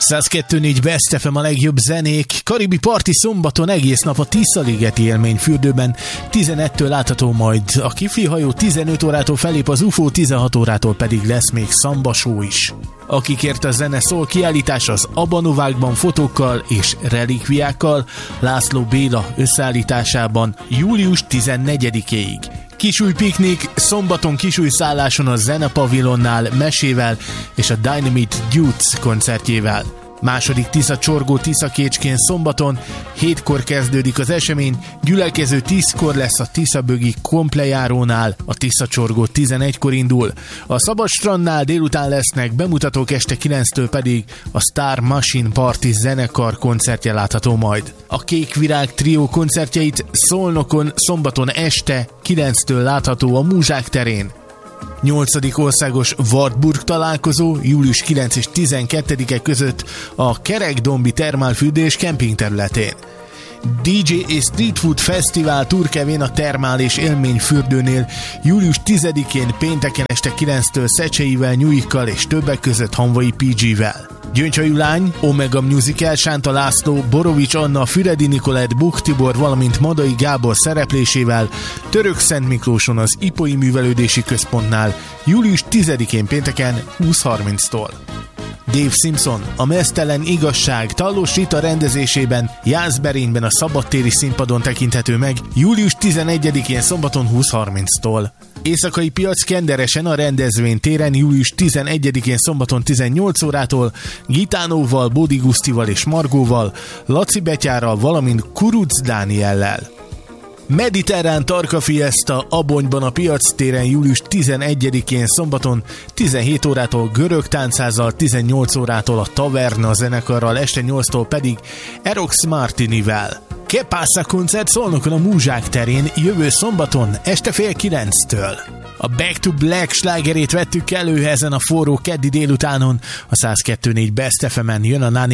102.4 Best FM a legjobb zenék. Karibi parti szombaton egész nap a Tisza-ligeti élményfürdőben. 11-től látható majd a Kifli hajó, 15 órától felép az UFO, 16 órától pedig lesz még Szamba show is. Akikért a zene szól kiállítás az Abanovákban fotókkal és relikviákkal László Béla összeállításában július 14-éig. Kisúj piknik, szombaton kisúj szálláson a Zenepavilonnál mesével és a Dynamite Dudes koncertjével. Második Tisza csorgó Tiszakécskén szombaton, 7-kor kezdődik az esemény, gyülekező 10-kor lesz a Tiszabögi komplejárónál, a Tisza csorgó 11-kor indul. A Szabad strandnál délután lesznek bemutatók, este 9-től pedig a Star Machine Party zenekar koncertje látható majd. A Kék Virág trió koncertjeit Szolnokon szombaton este 9-től látható a Múzsák terén. 8. országos Wartburg találkozó július 9 és 12-e között a Kerekdombi termálfürdés kempingterületén. DJ és Street Food Fesztivál Turkevén a Termál és Élményfürdőnél július 10-én pénteken este 9-től Szecseivel, Nyújkkal és többek között Hanvai PG-vel. Gyöngyhajú lány, Omega Musical, Sánta László, Borovics Anna, Füredi Nikolett, Buk Tibor, valamint Madai Gábor szereplésével Török-Szent Miklóson az Ipoi Művelődési Központnál július 10-én pénteken 20:30-tól. Dave Simpson, a Meztelen Igazság Tallós Rita rendezésében Jászberényben a szabadtéri színpadon tekinthető meg július 11-én szombaton 20:30-tól. Éjszakai piac Kenderesen a rendezvénytéren július 11-én szombaton 18 órától Gitánóval, Bódi Gusztival és Margóval, Laci Betyárral, valamint Kuruc Dániellel. Mediterrán Tarka Fiesta Abonyban a piactéren július 11-én szombaton 17 órától görög táncházzal, 18 órától a Taverna zenekarral, este 8-tól pedig Erox Martinivel. Que passa koncert Szolnokon a Múzsák terén jövő szombaton este 8:30-től. A Back to Black slágerét vettük elő ezen a forró keddi délutánon, a 102.4 Best FM-en jön a Nani